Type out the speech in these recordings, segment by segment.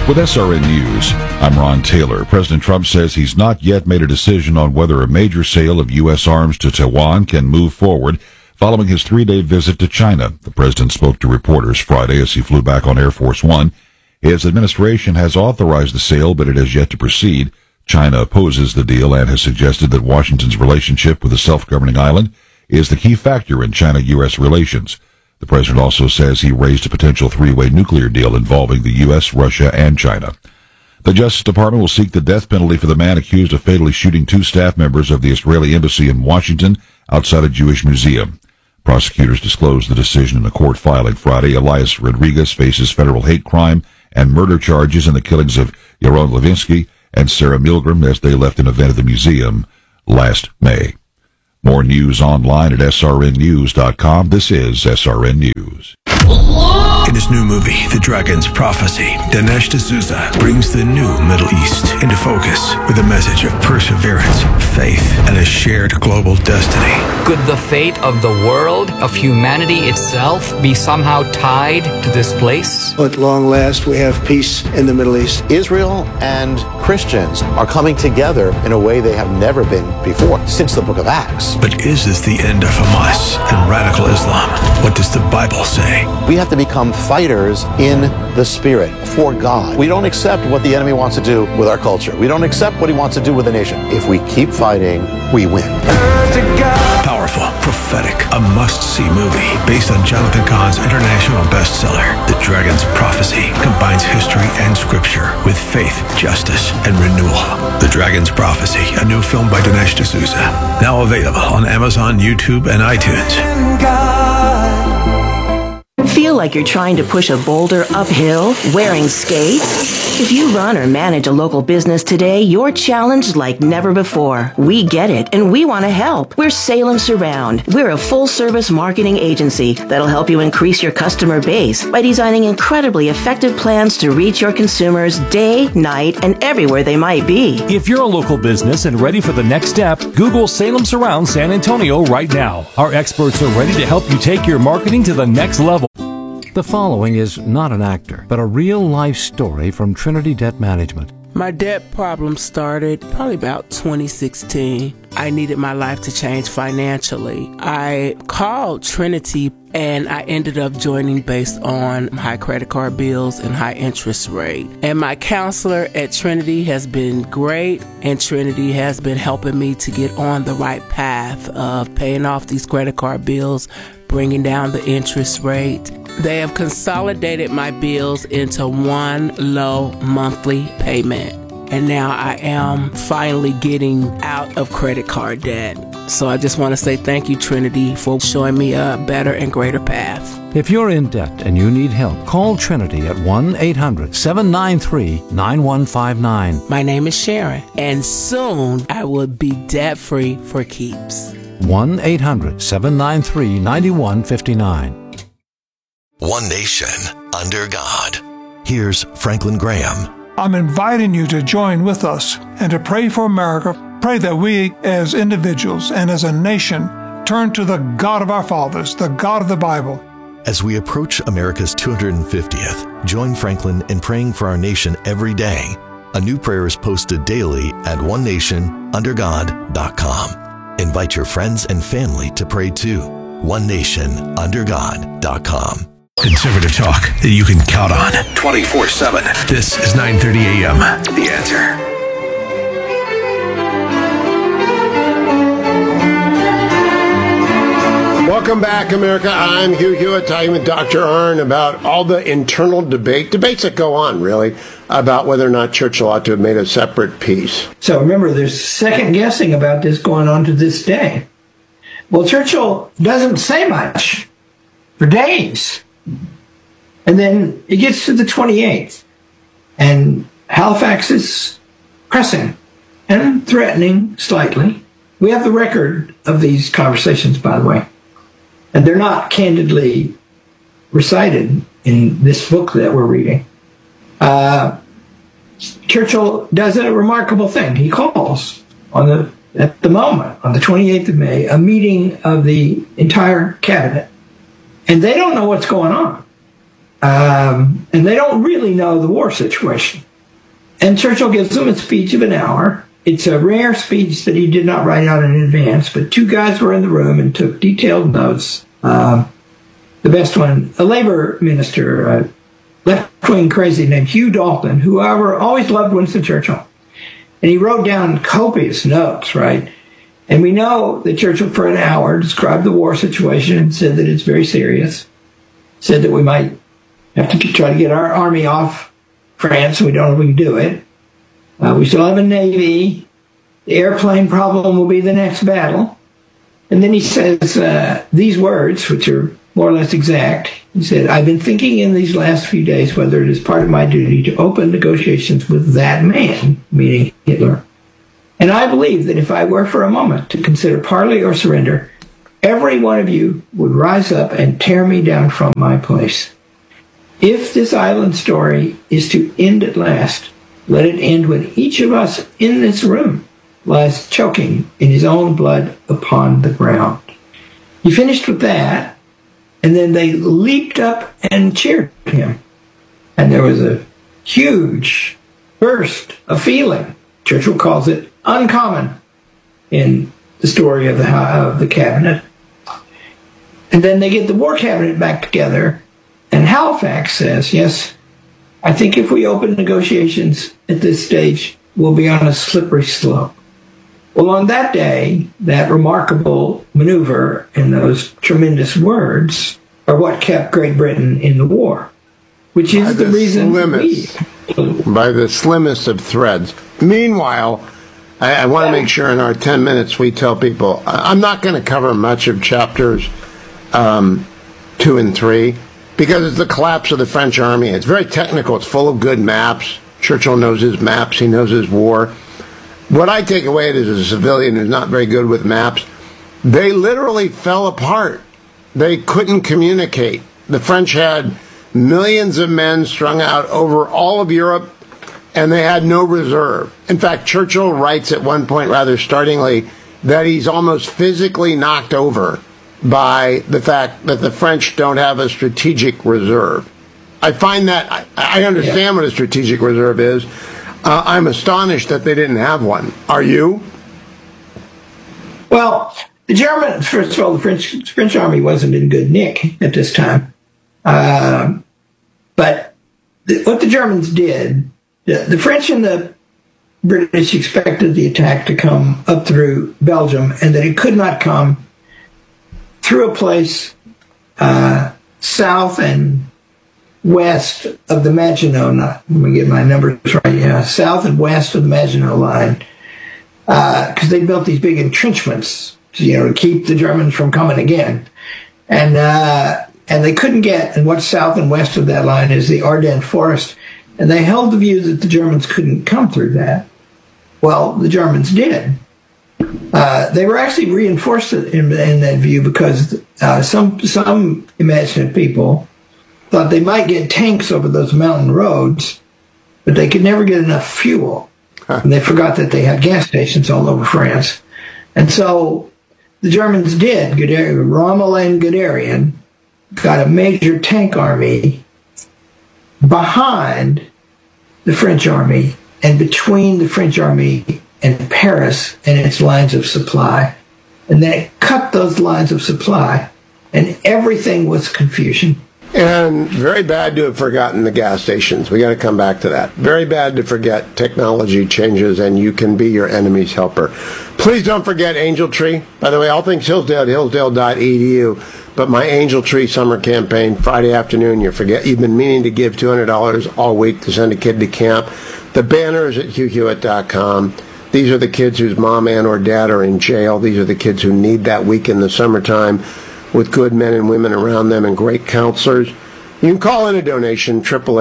With SRN News, I'm Ron Taylor. President Trump says he's not yet made a decision on whether a major sale of U.S. arms to Taiwan can move forward following his 3-day visit to China. The president spoke to reporters Friday as he flew back on Air Force One. His administration has authorized the sale, but it has yet to proceed. China opposes the deal and has suggested that Washington's relationship with the self-governing island is the key factor in China-U.S. relations. The president also says he raised a potential 3-way nuclear deal involving the U.S., Russia, and China. The Justice Department will seek the death penalty for the man accused of fatally shooting 2 staff members of the Israeli embassy in Washington outside a Jewish museum. Prosecutors disclosed the decision in a court filing Friday. Elias Rodriguez faces federal hate crime and murder charges in the killings of Yaron Levinsky and Sarah Milgram as they left an event at the museum last May. More news online at srnnews.com. This is SRN News. In his new movie, The Dragon's Prophecy, Dinesh D'Souza brings the new Middle East into focus with a message of perseverance, faith, and a shared global destiny. Could the fate of the world, of humanity itself, be somehow tied to this place? At long last, we have peace in the Middle East. Israel and Christians are coming together in a way they have never been before since the book of Acts. But is this the end of Hamas and radical Islam? What does the Bible say? We have to become fighters in the Spirit for God. We don't accept what the enemy wants to do with our culture. We don't accept what he wants to do with the nation. If we keep fighting, we win. Powerful, prophetic, a must-see movie based on Jonathan Cahn's international bestseller, The Dragon's Prophecy, combines history and scripture with faith, justice, and renewal. The Dragon's Prophecy, a new film by Dinesh D'Souza, now available on Amazon, YouTube, and iTunes. Feel like you're trying to push a boulder uphill wearing skates? If you run or manage a local business today, you're challenged like never before. We get it, and we want to help. We're Salem Surround. We're a full-service marketing agency that'll help you increase your customer base by designing incredibly effective plans to reach your consumers day, night, and everywhere they might be. If you're a local business and ready for the next step, Google Salem Surround San Antonio right now. Our experts are ready to help you take your marketing to the next level. The following is not an actor, but a real-life story from Trinity Debt Management. My debt problem started probably about 2016. I needed my life to change financially. I called Trinity and I ended up joining based on high credit card bills and high interest rate. And my counselor at Trinity has been great, and Trinity has been helping me to get on the right path of paying off these credit card bills, bringing down the interest rate. They have consolidated my bills into one low monthly payment. And now I am finally getting out of credit card debt. So I just want to say thank you, Trinity, for showing me a better and greater path. If you're in debt and you need help, call Trinity at 1-800-793-9159. My name is Sharon, and soon I will be debt-free for keeps. 1-800-793-9159. One nation under God. Here's Franklin Graham. I'm inviting you to join with us and to pray for America. Pray that we as individuals and as a nation turn to the God of our fathers, the God of the Bible. As we approach America's 250th, join Franklin in praying for our nation every day. A new prayer is posted daily at onenationundergod.com. Invite your friends and family to pray too. onenationundergod.com. Conservative talk that you can count on 24/7. This is 9:30 a.m. The Answer. Welcome back, America. I'm Hugh Hewitt, talking with Dr. Arnn about all the internal debates that go on, really, about whether or not Churchill ought to have made a separate peace. So remember, there's second guessing about this going on to this day. Well, Churchill doesn't say much for days. And then it gets to the 28th, and Halifax is pressing and threatening slightly. We have the record of these conversations, by the way, and they're not candidly recited in this book that we're reading. Churchill does a remarkable thing. He calls at the moment, on the 28th of May, a meeting of the entire cabinet, and they don't know what's going on. and they don't really know the war situation. And Churchill gives them a speech of an hour. It's a rare speech that he did not write out in advance, but two guys were in the room and took detailed notes. The best one, a labor minister, left-wing crazy named Hugh Dalton, who, however, always loved Winston Churchill. And he wrote down copious notes, right? And we know that Churchill, for an hour, described the war situation and said that it's very serious. Said that we might have to try to get our army off France, and we don't know if we can do it. We still have a navy. The airplane problem will be the next battle. And then he says these words, which are more or less exact. He said, I've been thinking in these last few days whether it is part of my duty to open negotiations with that man, meaning Hitler. And I believe that if I were for a moment to consider parley or surrender, every one of you would rise up and tear me down from my place. If this island story is to end at last, let it end when each of us in this room lies choking in his own blood upon the ground. He finished with that, and then they leaped up and cheered him. And there was a huge burst of feeling. Churchill calls it uncommon in the story of the cabinet. And then they get the war cabinet back together, and Halifax says, yes, I think if we open negotiations at this stage, we'll be on a slippery slope. Well, on that day, that remarkable maneuver and those tremendous words are what kept Great Britain in the war, which is the reason by the slimmest of threads. Meanwhile, I want to make sure in our 10 minutes we tell people, I'm not going to cover much of chapters 2 and 3, because it's the collapse of the French army. It's very technical. It's full of good maps. Churchill knows his maps. He knows his war. What I take away as a civilian who's not very good with maps, they literally fell apart. They couldn't communicate. The French had millions of men strung out over all of Europe, and they had no reserve. In fact, Churchill writes at one point, rather startlingly, that he's almost physically knocked over by the fact that the French don't have a strategic reserve. I find that, I understand what a strategic reserve is. I'm astonished that they didn't have one. Are you? Well, the Germans, first of all, the French army wasn't in good nick at this time. But what the Germans did, the French and the British expected the attack to come up through Belgium, and that it could not come through a place south and west of the Maginot. Let me get my numbers right. Yeah, south and west of the Maginot Line, because they built these big entrenchments, to keep the Germans from coming again, and they couldn't get. And what's south and west of that line is the Ardennes Forest, and they held the view that the Germans couldn't come through that. Well, the Germans did. They were actually reinforced in that view because some imaginative people thought they might get tanks over those mountain roads, but they could never get enough fuel. And they forgot that they had gas stations all over France. And so the Germans did. Rommel and Guderian got a major tank army behind the French army and between the French army and Paris and its lines of supply. And then it cut those lines of supply, and everything was confusion. And very bad to have forgotten the gas stations. We got to come back to that. Very bad to forget technology changes, and you can be your enemy's helper. Please don't forget Angel Tree. By the way, all things Hillsdale at hillsdale.edu. But my Angel Tree summer campaign, Friday afternoon, you've been meaning to give $200 all week to send a kid to camp. The banner is at hughhewitt.com. These are the kids whose mom and or dad are in jail. These are the kids who need that week in the summertime with good men and women around them and great counselors. You can call in a donation,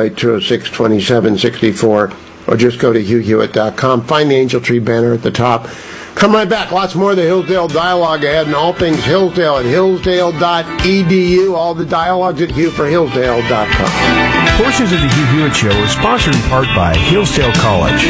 888-206-2764, or just go to hughhewitt.com. Find the Angel Tree banner at the top. Come right back. Lots more of the Hillsdale Dialogue ahead, and all things Hillsdale at hillsdale.edu. All the dialogues at hughforhillsdale.com. Portions of the Hugh Hewitt Show are sponsored in part by Hillsdale College.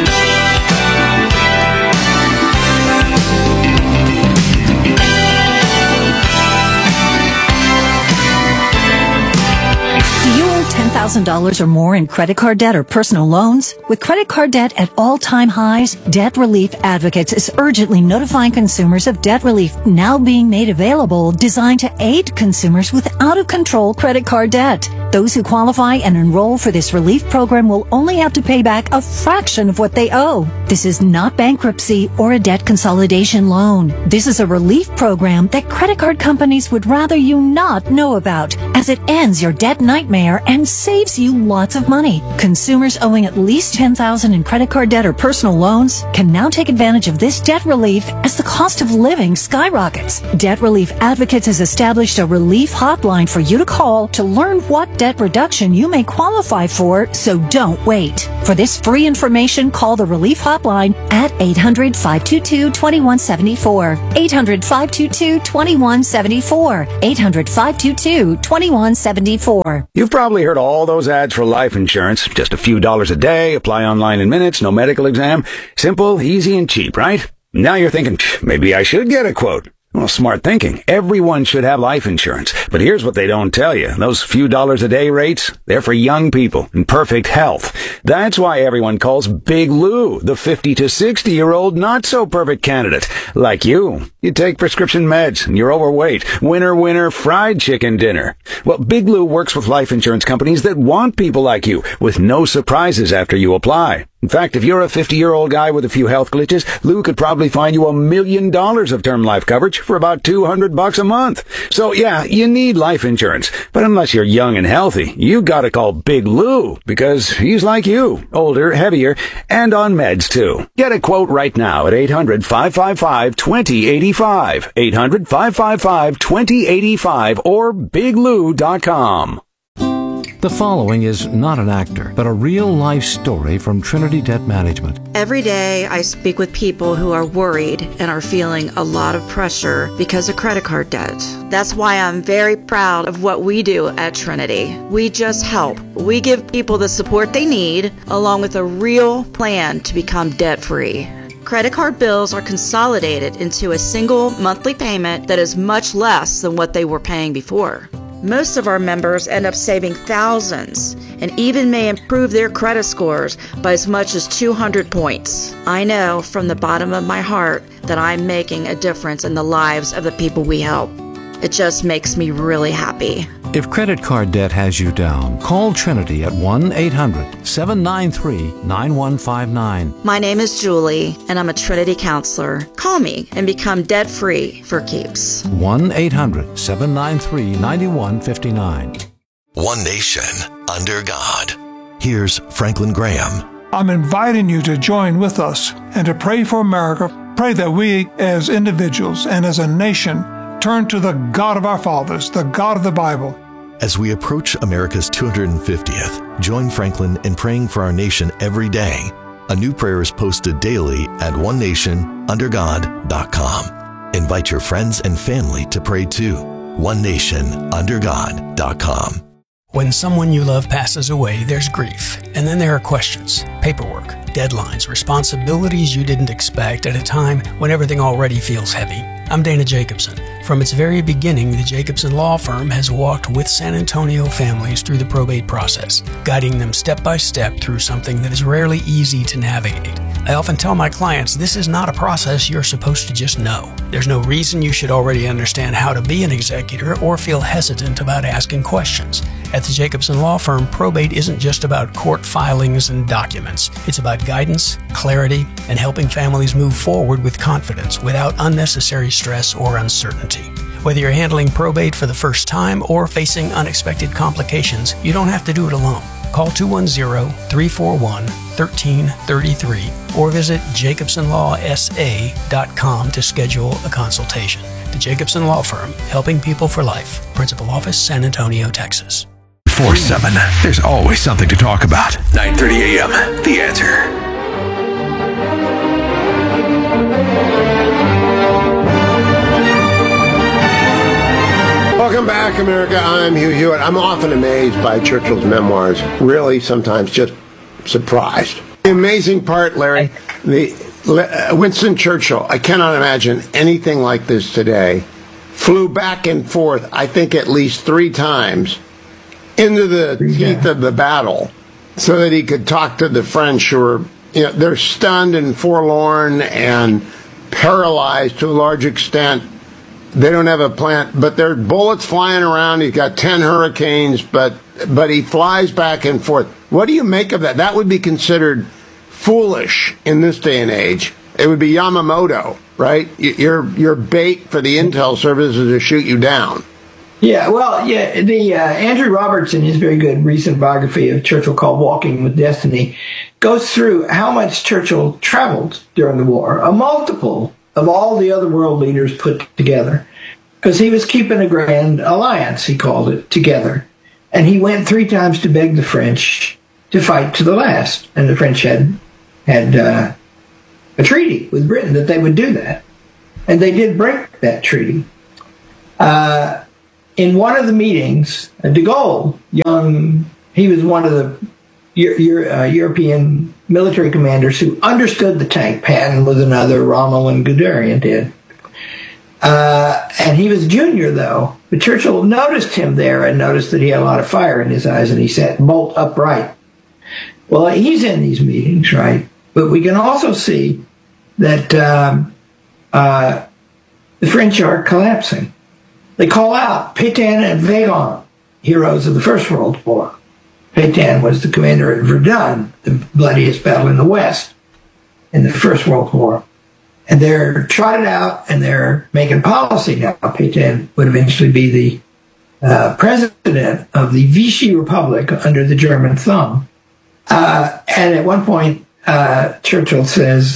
$10,000 or more in credit card debt or personal loans? With credit card debt at all-time highs, Debt Relief Advocates is urgently notifying consumers of debt relief now being made available, designed to aid consumers with out-of-control credit card debt. Those who qualify and enroll for this relief program will only have to pay back a fraction of what they owe. This is not bankruptcy or a debt consolidation loan. This is a relief program that credit card companies would rather you not know about, as it ends your debt nightmare and saves you lots of money. Consumers owing at least $10,000 in credit card debt or personal loans can now take advantage of this debt relief as the cost of living skyrockets. Debt Relief Advocates has established a relief hotline for you to call to learn what debt reduction you may qualify for, so don't wait. For this free information, call the relief hotline at 800-522-2174. 800-522-2174. 800-522-2174. You've probably heard all those ads for life insurance. Just a few dollars a day, apply online in minutes, no medical exam. Simple, easy, and cheap, right? Now you're thinking, maybe I should get a quote. Well, smart thinking. Everyone should have life insurance. But here's what they don't tell you. Those few dollars a day rates, they're for young people in perfect health. That's why everyone calls Big Lou the 50 to 60-year-old not-so-perfect candidate. Like you. You take prescription meds and you're overweight. Winner, fried chicken dinner. Well, Big Lou works with life insurance companies that want people like you with no surprises after you apply. In fact, if you're a 50-year-old guy with a few health glitches, Lou could probably find you $1 million of term life coverage for about $200 a month. So yeah, you need life insurance. But unless you're young and healthy, you gotta call Big Lou, because he's like you, older, heavier, and on meds too. Get a quote right now at 800-555-2085. 800-555-2085 or biglou.com. The following is not an actor, but a real-life story from Trinity Debt Management. Every day I speak with people who are worried and are feeling a lot of pressure because of credit card debt. That's why I'm very proud of what we do at Trinity. We just help. We give people the support they need, along with a real plan to become debt-free. Credit card bills are consolidated into a single monthly payment that is much less than what they were paying before. Most of our members end up saving thousands and even may improve their credit scores by as much as 200 points. I know from the bottom of my heart that I'm making a difference in the lives of the people we help. It just makes me really happy. If credit card debt has you down, call Trinity at 1-800-793-9159. My name is Julie, and I'm a Trinity counselor. Call me and become debt-free for keeps. 1-800-793-9159. One nation, under God. Here's Franklin Graham. I'm inviting you to join with us and to pray for America. Pray that we, as individuals and as a nation, turn to the God of our fathers, the God of the Bible. As we approach America's 250th, join Franklin in praying for our nation every day. A new prayer is posted daily at onenationundergod.com. Invite your friends and family to pray too. onenationundergod.com. When someone you love passes away, there's grief. And then there are questions, paperwork, deadlines, responsibilities you didn't expect at a time when everything already feels heavy. I'm Dana Jacobson. From its very beginning, the Jacobson Law Firm has walked with San Antonio families through the probate process, guiding them step by step through something that is rarely easy to navigate. I often tell my clients this is not a process you're supposed to just know. There's no reason you should already understand how to be an executor or feel hesitant about asking questions. At the Jacobson Law Firm, probate isn't just about court filings and documents. It's about guidance, clarity, and helping families move forward with confidence without unnecessary stress or uncertainty. Whether you're handling probate for the first time or facing unexpected complications, you don't have to do it alone. Call 210-341-1333 or visit jacobsonlawsa.com to schedule a consultation. The Jacobson Law Firm, helping people for life. Principal Office, San Antonio, Texas. 4-7. There's always something to talk about. 9:30 a.m. The Answer. Welcome back, America. I'm Hugh Hewitt. I'm often amazed by Churchill's memoirs. Really, sometimes just surprised. The amazing part, Larry, Winston Churchill, I cannot imagine anything like this today, flew back and forth, I think at least 3 times into the teeth of the battle so that he could talk to the French who are, they're stunned and forlorn and paralyzed to a large extent. They don't have a plan, but there are bullets flying around. He's got 10 hurricanes, but he flies back and forth. What do you make of that? That would be considered foolish in this day and age. It would be Yamamoto, right? Your bait for the intel service is to shoot you down. Yeah, well, the Andrew Roberts, in his very good recent biography of Churchill called Walking with Destiny, goes through how much Churchill traveled during the war, a multiple of all the other world leaders put together, because he was keeping a grand alliance, he called it, together. And he went 3 times to beg the French to fight to the last. And the French had a treaty with Britain that they would do that. And they did break that treaty. In one of the meetings, de Gaulle, he was one of the European military commanders who understood the tank. Patton was another, Rommel and Guderian did. And he was junior, though. But Churchill noticed him there and noticed that he had a lot of fire in his eyes, and he sat bolt upright. Well, he's in these meetings, right? But we can also see that the French are collapsing. They call out Pétain and Weygand, heroes of the First World War. Pétain was the commander at Verdun, the bloodiest battle in the West in the First World War. And they're trotted out and they're making policy now. Pétain would eventually be the president of the Vichy Republic under the German thumb. And at one point, Churchill says,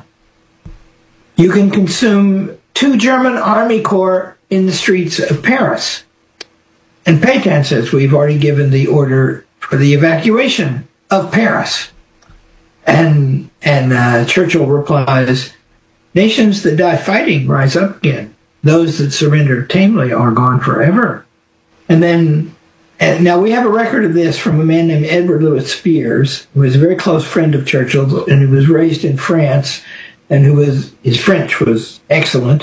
you can consume 2 German army corps in the streets of Paris. And Pétain says, we've already given the order for the evacuation of Paris. And Churchill replies, nations that die fighting rise up again. Those that surrender tamely are gone forever. And now we have a record of this from a man named Edward Louis Spears, who was a very close friend of Churchill and who was raised in France, and his French was excellent.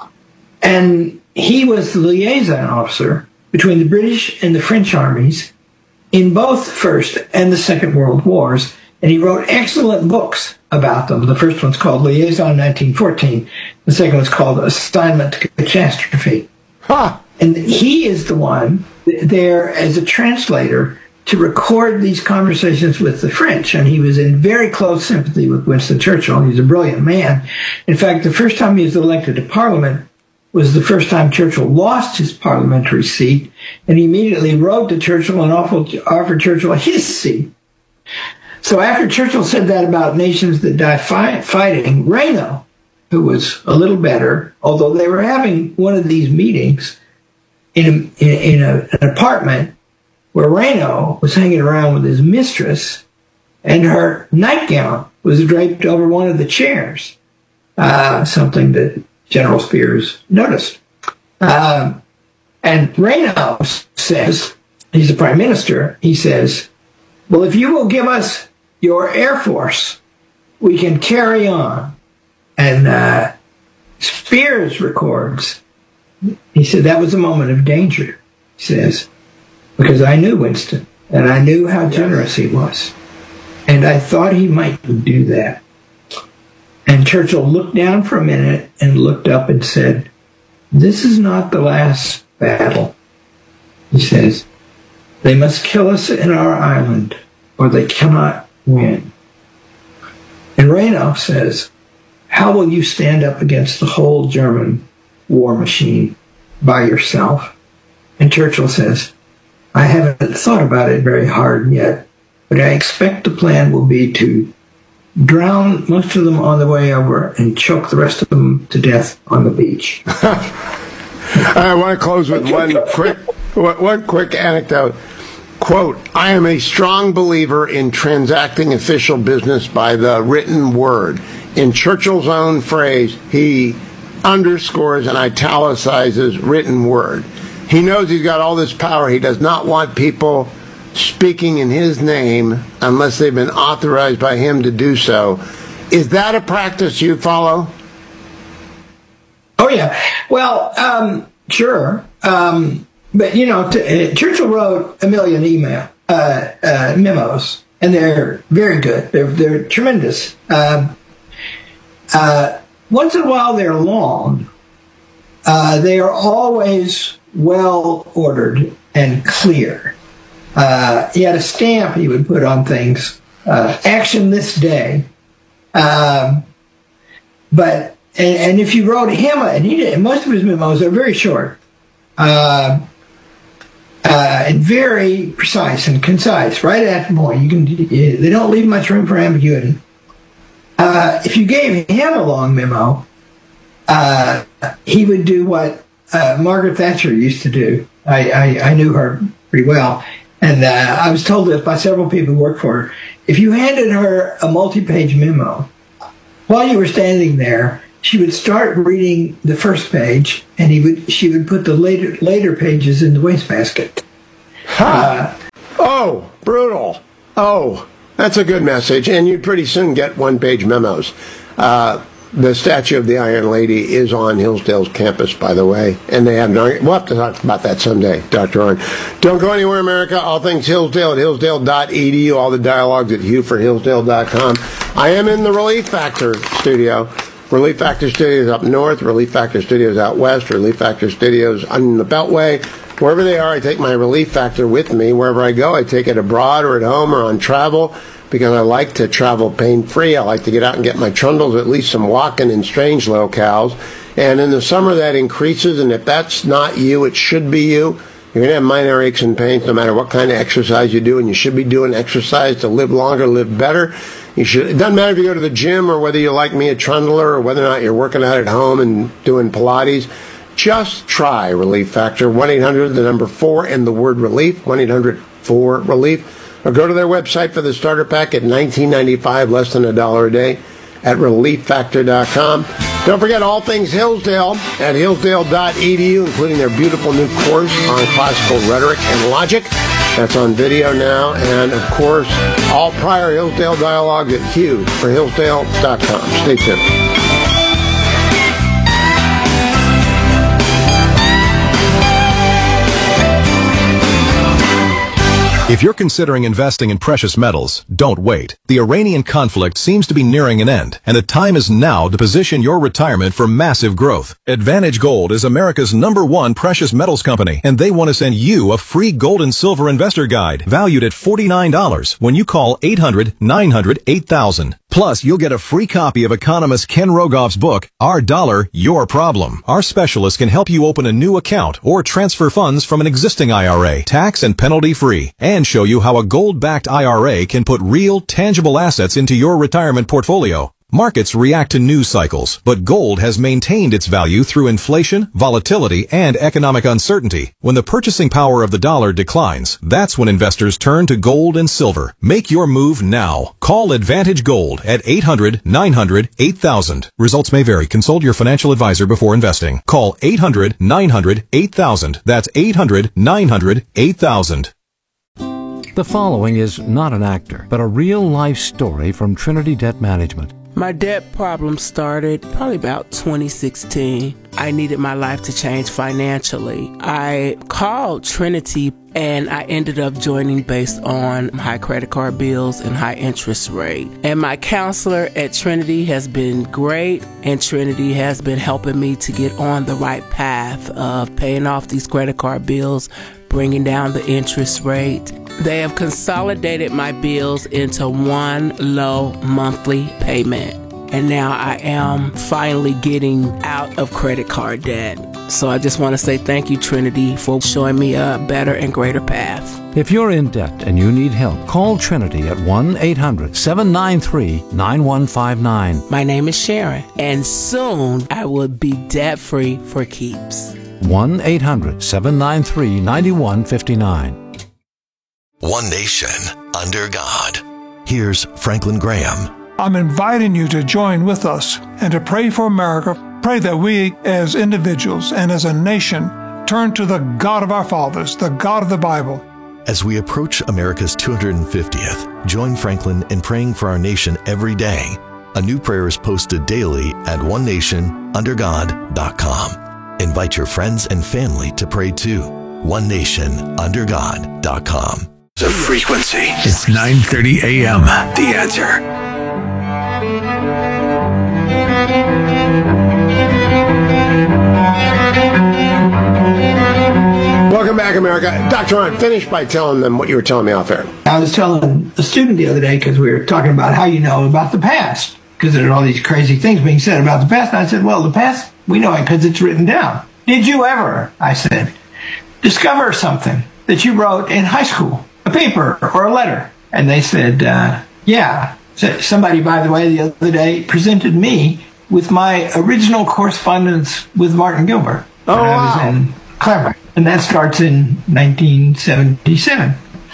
And he was the liaison officer between the British and the French armies in both the First and the Second World Wars, and he wrote excellent books about them. The first one's called Liaison 1914. The second one's called Assignment to Catastrophe. And he is the one there as a translator to record these conversations with the French. And he was in very close sympathy with Winston Churchill. He's a brilliant man. In fact, the first time he was elected to Parliament was the first time Churchill lost his parliamentary seat. And he immediately wrote to Churchill and offered Churchill his seat. So after Churchill said that about nations that die fighting, Reynaud, who was a little better, although they were having one of these meetings in an apartment where Reynaud was hanging around with his mistress, and her nightgown was draped over one of the chairs, something that General Spears noticed. And Reynaud says, he's the prime minister, he says, well, if you will give us your Air Force, we can carry on. And Spears records, he said, that was a moment of danger, he says, because I knew Winston, and I knew how generous he was. And I thought he might do that. And Churchill looked down for a minute and looked up and said, this is not the last battle. He says, they must kill us in our island, or they cannot win. And Reynaud says, how will you stand up against the whole German war machine by yourself? And Churchill says, I haven't thought about it very hard yet, but I expect the plan will be to drown most of them on the way over and choke the rest of them to death on the beach. I want to close with one quick anecdote. Quote, I am a strong believer in transacting official business by the written word. In Churchill's own phrase, he underscores and italicizes written word. He knows he's got all this power. He does not want people speaking in his name unless they've been authorized by him to do so. Is that a practice you follow? Oh, yeah. Well, sure. But, Churchill wrote a million memos, and they're very good. They're tremendous. Once in a while, they're long. They are always well ordered and clear. He had a stamp he would put on things. Action this day. And if you wrote him, and he did, most of his memos are very short, and very precise and concise, right at the point. They don't leave much room for ambiguity. If you gave him a long memo, he would do what Margaret Thatcher used to do. I knew her pretty well, and I was told this by several people who worked for her. If you handed her a multi-page memo, while you were standing there, she would start reading the first page, and she would put the later pages in the wastebasket. Oh, brutal. Oh, that's a good message. And you'd pretty soon get one-page memos. The statue of the Iron Lady is on Hillsdale's campus, by the way. And they have we'll have to talk about that someday, Dr. Arnn. Don't go anywhere, America. All things Hillsdale at hillsdale.edu. All the dialogues at hughforhillsdale.com. I am in the Relief Factor studio. Relief Factor Studios up north, Relief Factor Studios out west, Relief Factor Studios on the Beltway. Wherever they are, I take my Relief Factor with me. Wherever I go, I take it abroad or at home or on travel because I like to travel pain-free. I like to get out and get my trundles, at least some walking in strange locales. And in the summer, that increases, and if that's not you, it should be you. You're going to have minor aches and pains no matter what kind of exercise you do, and you should be doing exercise to live longer, live better. It doesn't matter if you go to the gym or whether you're like me, a trundler, or whether or not you're working out at home and doing Pilates. Just try Relief Factor. 1-800, the number 4, and the word relief. 1-800-4-RELIEF. Or go to their website for the starter pack at $19.95, less than $1 a day, at relieffactor.com. Don't forget all things Hillsdale at hillsdale.edu, including their beautiful new course on classical rhetoric and logic. That's on video now. And, of course, all prior Hillsdale dialogues at hughforhillsdale.com. Stay tuned. If you're considering investing in precious metals, don't wait. The Iranian conflict seems to be nearing an end, and the time is now to position your retirement for massive growth. Advantage Gold is America's #1 precious metals company, and they want to send you a free gold and silver investor guide valued at $49 when you call 800-900-8000. Plus, you'll get a free copy of economist Ken Rogoff's book, Our Dollar, Your Problem. Our specialists can help you open a new account or transfer funds from an existing IRA, tax and penalty free, and show you how a gold-backed IRA can put real, tangible assets into your retirement portfolio. Markets react to news cycles, but gold has maintained its value through inflation, volatility, and economic uncertainty. When the purchasing power of the dollar declines, that's when investors turn to gold and silver. Make your move now. Call Advantage Gold at 800-900-8000. Results may vary. Consult your financial advisor before investing. Call 800-900-8000. That's 800-900-8000. The following is not an actor, but a real-life story from Trinity Debt Management. My debt problem started probably about 2016. I needed my life to change financially. I called Trinity and I ended up joining based on high credit card bills and high interest rate. And my counselor at Trinity has been great, and Trinity has been helping me to get on the right path of paying off these credit card bills, bringing down the interest rate. They have consolidated my bills into one low monthly payment. And now I am finally getting out of credit card debt. So I just want to say thank you, Trinity, for showing me a better and greater path. If you're in debt and you need help, call Trinity at 1-800-793-9159. My name is Sharon, and soon I will be debt-free for keeps. 1-800-793-9159. One nation, under God. Here's Franklin Graham. I'm inviting you to join with us and to pray for America. Pray that we, as individuals and as a nation, turn to the God of our fathers, the God of the Bible. As we approach America's 250th, join Franklin in praying for our nation every day. A new prayer is posted daily at onenationundergod.com. Invite your friends and family to pray too. OneNationUnderGod.com. The frequency. It's 9:30 a.m. The Answer. Welcome back, America. Dr. Ron, finish by telling them what you were telling me off air. I was telling a student the other day, because we were talking about how you know about the past, because there are all these crazy things being said about the past. And I said, well, the past, we know it because it's written down. Did you ever, I said, discover something that you wrote in high school, a paper or a letter? And they said, yeah. So somebody, by the way, the other day presented me with my original correspondence with Martin Gilbert when I was in Claremont. And that starts in 1977,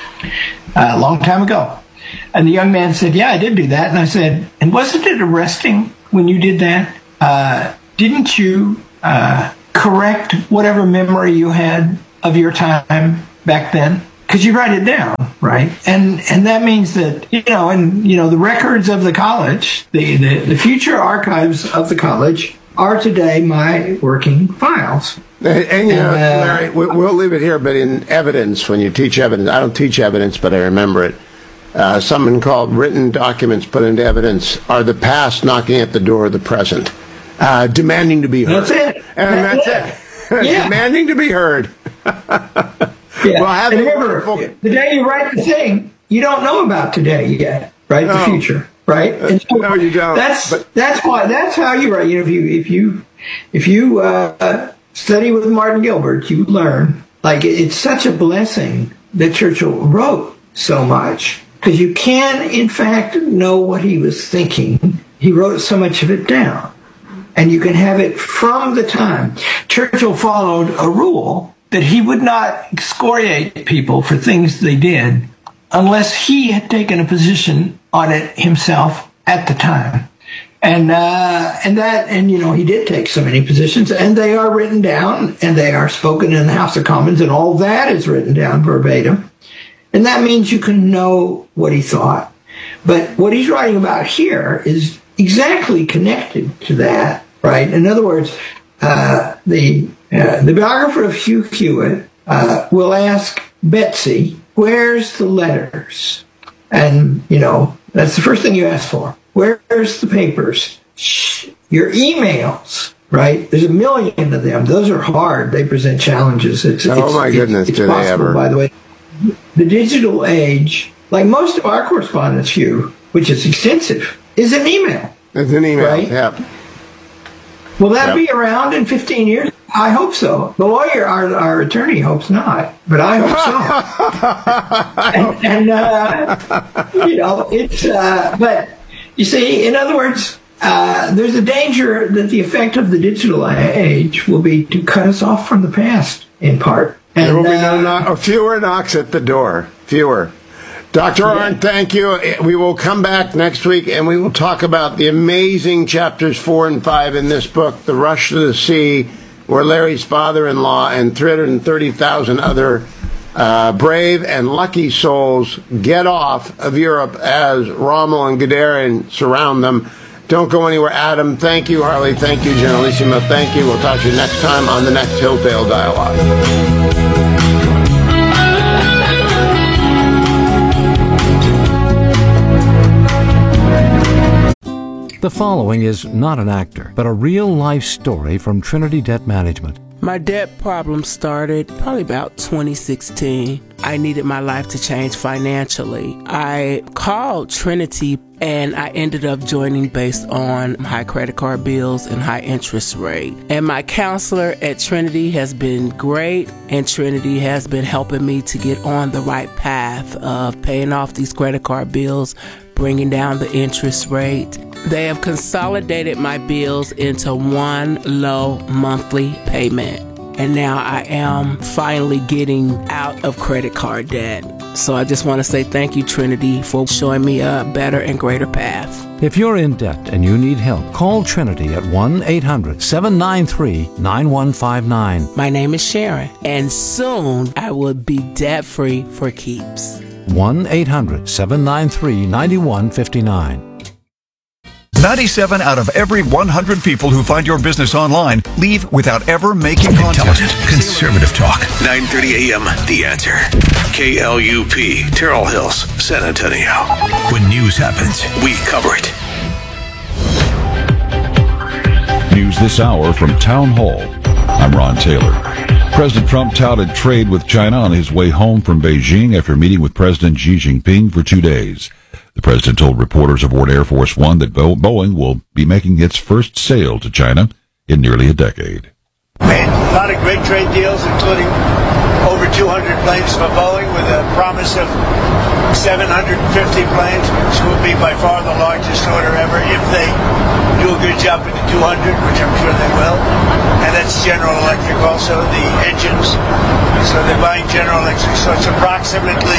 a long time ago. And the young man said, yeah, I did do that. And I said, and wasn't it arresting when you did that? Didn't you correct whatever memory you had of your time back then? Because you write it down, right? And that means that, the records of the college, the future archives of the college are today my working files. And Larry, we'll leave it here, but in evidence, when you teach evidence, I don't teach evidence, but I remember it. Something called written documents put into evidence are the past knocking at the door of the present, demanding to be heard. That's it. And that's it. Yeah. Demanding to be heard. Yeah. Well, and remember, the day you write the thing, you don't know about today yet, right? The future, right? And so no, you don't. That's how you write. If you study with Martin Gilbert, you learn. Like, it's such a blessing that Churchill wrote so much, because you can, in fact, know what he was thinking. He wrote so much of it down, and you can have it from the time. Churchill followed a rule that he would not excoriate people for things they did unless he had taken a position on it himself at the time. And he did take so many positions, and they are written down, and they are spoken in the House of Commons, and all that is written down verbatim. And that means you can know what he thought. But what he's writing about here is exactly connected to that, right? In other words, the biographer of Hugh Hewitt will ask Betsy, where's the letters? And, that's the first thing you ask for. Where's the papers? Your emails, right? There's 1 million of them. Those are hard. They present challenges. My goodness, do they ever? By the way, the digital age, like most of our correspondence, Hugh, which is extensive, is an email. It's an email, right? Yeah. Will that be around in 15 years? I hope so. The lawyer, our attorney, hopes not, but I hope so. But you see, in other words, there's a danger that the effect of the digital age will be to cut us off from the past, in part. And, there will be fewer knocks at the door. Fewer. Dr. Arndt, thank you. We will come back next week, and we will talk about the amazing chapters 4 and 5 in this book, The Rush to the Sea, where Larry's father-in-law and 330,000 other brave and lucky souls get off of Europe as Rommel and Guderian surround them. Don't go anywhere, Adam. Thank you, Harley. Thank you, Generalissimo. Thank you. We'll talk to you next time on the next Hillsdale Dialogue. The following is not an actor, but a real-life story from Trinity Debt Management. My debt problem started probably about 2016. I needed my life to change financially. I called Trinity, and I ended up joining based on high credit card bills and high interest rate. And my counselor at Trinity has been great, and Trinity has been helping me to get on the right path of paying off these credit card bills, bringing down the interest rate. They have consolidated my bills into one low monthly payment. And now I am finally getting out of credit card debt. So I just want to say thank you, Trinity, for showing me a better and greater path. If you're in debt and you need help, call Trinity at 1-800-793-9159. My name is Sharon, and soon I will be debt-free for keeps. 1-800-793-9159. 97 out of every 100 people who find your business online leave without ever making contact. Intelligent, conservative talk. 9:30 a.m. The Answer. KLUP, Terrell Hills, San Antonio. When news happens, we cover it. News this hour from Town Hall. I'm Ron Taylor. President Trump touted trade with China on his way home from Beijing after meeting with President Xi Jinping for 2 days. The president told reporters aboard Air Force One that Boeing will be making its first sale to China in nearly a decade. Made a lot of great trade deals, including over 200 planes for Boeing with a promise of 750 planes, which will be by far the largest order ever if they do a good job with the 200, which I'm sure they will. And that's General Electric also, the engines. So they're buying General Electric. So it's approximately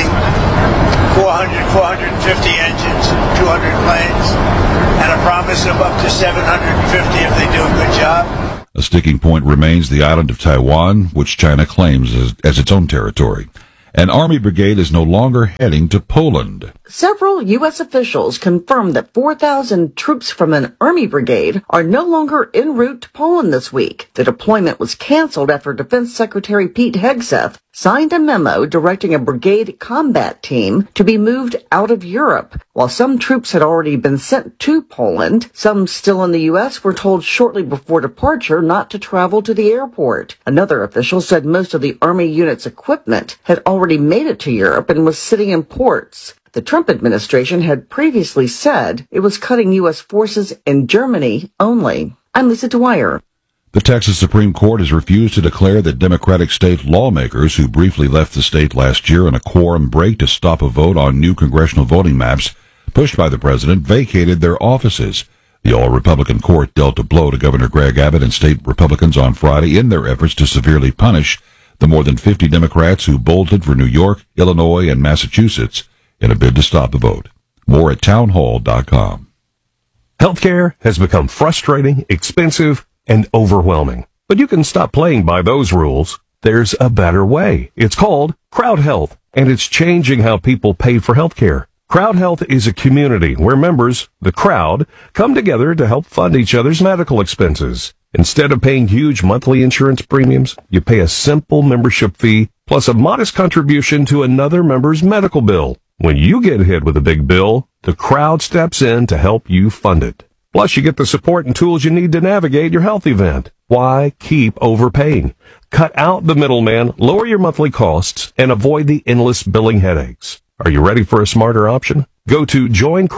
450 engines, 200 planes, and a promise of up to 750 if they do a good job. A sticking point remains the island of Taiwan, which China claims as its own territory. An army brigade is no longer heading to Poland. Several U.S. officials confirmed that 4,000 troops from an army brigade are no longer en route to Poland this week. The deployment was canceled after Defense Secretary Pete Hegseth signed a memo directing a brigade combat team to be moved out of Europe. While some troops had already been sent to Poland, some still in the U.S. were told shortly before departure not to travel to the airport. Another official said most of the Army unit's equipment had already made it to Europe and was sitting in ports. The Trump administration had previously said it was cutting U.S. forces in Germany only. I'm Lisa Dwyer. The Texas Supreme Court has refused to declare that Democratic state lawmakers who briefly left the state last year on a quorum break to stop a vote on new congressional voting maps pushed by the president vacated their offices. The all-Republican court dealt a blow to Governor Greg Abbott and state Republicans on Friday in their efforts to severely punish the more than 50 Democrats who bolted for New York, Illinois, and Massachusetts in a bid to stop the vote. More at townhall.com. Healthcare has become frustrating, expensive, and overwhelming. But you can stop playing by those rules. There's a better way. It's called Crowd Health, and it's changing how people pay for healthcare. Crowd Health is a community where members, the crowd, come together to help fund each other's medical expenses. Instead of paying huge monthly insurance premiums, you pay a simple membership fee plus a modest contribution to another member's medical bill. When you get hit with a big bill, the crowd steps in to help you fund it. Plus, you get the support and tools you need to navigate your health event. Why keep overpaying? Cut out the middleman, lower your monthly costs, and avoid the endless billing headaches. Are you ready for a smarter option? Go to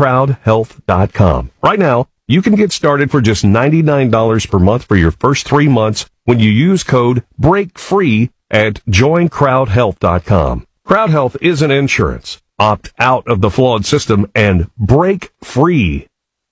joincrowdhealth.com. Right now, you can get started for just $99 per month for your first 3 months when you use code BREAKFREE at joincrowdhealth.com. Crowd Health isn't insurance. Opt out of the flawed system and break free.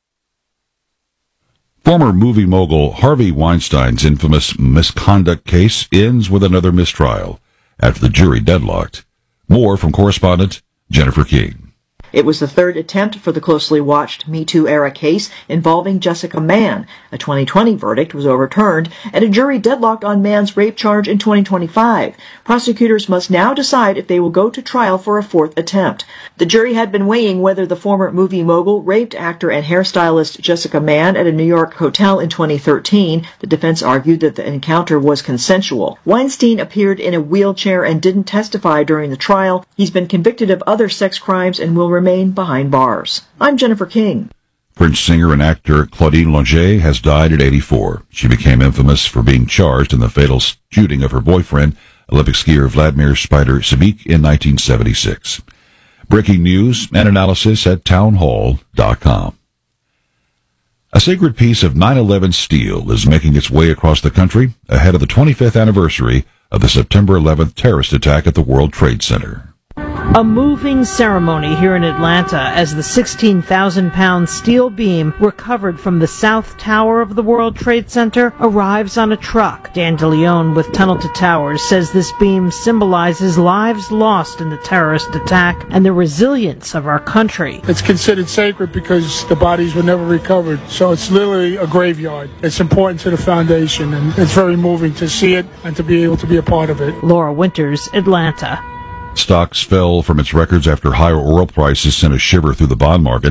Former movie mogul Harvey Weinstein's infamous misconduct case ends with another mistrial after the jury deadlocked. More from correspondent Jennifer King. It was the third attempt for the closely watched Me Too era case involving Jessica Mann. A 2020 verdict was overturned, and a jury deadlocked on Mann's rape charge in 2025. Prosecutors must now decide if they will go to trial for a fourth attempt. The jury had been weighing whether the former movie mogul raped actor and hairstylist Jessica Mann at a New York hotel in 2013. The defense argued that the encounter was consensual. Weinstein appeared in a wheelchair and didn't testify during the trial. He's been convicted of other sex crimes and will remain behind bars. I'm Jennifer King. French singer and actor Claudine Longet has died at 84. She became infamous for being charged in the fatal shooting of her boyfriend, Olympic skier Vladimir Spider Sabik, in 1976. Breaking news and analysis at townhall.com. A sacred piece of 9/11 steel is making its way across the country ahead of the 25th anniversary of the September 11th terrorist attack at the World Trade Center. A moving ceremony here in Atlanta as the 16,000-pound steel beam recovered from the South Tower of the World Trade Center arrives on a truck. Dan DeLeon with Tunnel to Towers says this beam symbolizes lives lost in the terrorist attack and the resilience of our country. It's considered sacred because the bodies were never recovered, so it's literally a graveyard. It's important to the foundation, and it's very moving to see it and to be able to be a part of it. Laura Winters, Atlanta. Stocks fell from its records after higher oil prices sent a shiver through the bond market.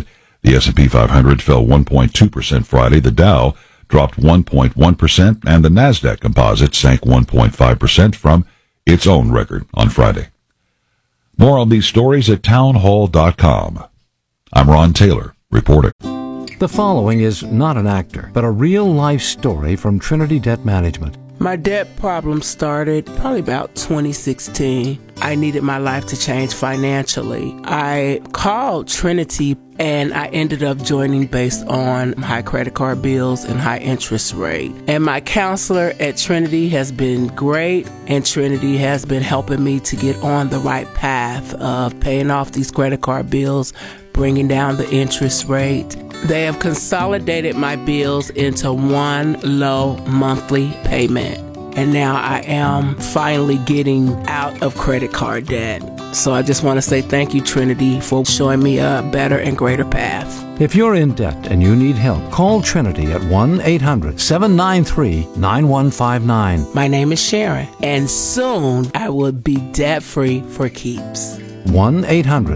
The S&P 500 fell 1.2% Friday. The Dow dropped 1.1%, and the Nasdaq Composite sank 1.5% from its own record on Friday. More on these stories at townhall.com. I'm Ron Taylor, reporting. The following is not an actor, but a real-life story from Trinity Debt Management. My debt problem started probably about 2016. I needed my life to change financially. I called Trinity and I ended up joining based on high credit card bills and high interest rate. And my counselor at Trinity has been great, and Trinity has been helping me to get on the right path of paying off these credit card bills, bringing down the interest rate. They have consolidated my bills into one low monthly payment. And now I am finally getting out of credit card debt. So I just want to say thank you, Trinity, for showing me a better and greater path. If you're in debt and you need help, call Trinity at 1-800-793-9159. My name is Sharon, and soon I will be debt-free for keeps. 1-800